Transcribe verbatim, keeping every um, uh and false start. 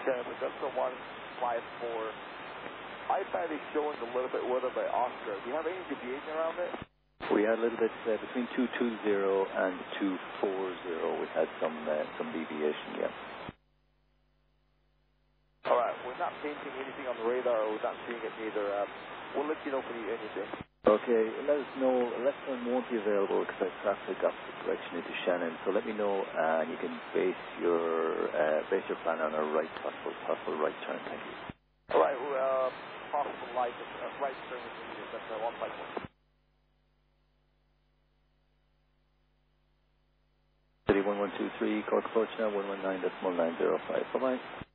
Shannon, Delta one five four. iPad is showing a little bit weather by Oscar. Do you have any deviation around it? We had a little bit uh, between two two zero and two four zero. We had some uh, some deviation, yeah. All right, we're not painting anything on the radar. We're not seeing it neither. Um, we'll let you know if we need anything. Okay, let us know. Left-turn won't be available because I have traffic opposite direction into Shannon. So let me know, and you can base your uh, base your plan on a right possible possible right turn. Thank you. All right, well, uh, possible light, uh, right turn is needed. That's uh, one five one. City one one two three, Cork approach now one one nine decimal nine zero five. Bye bye.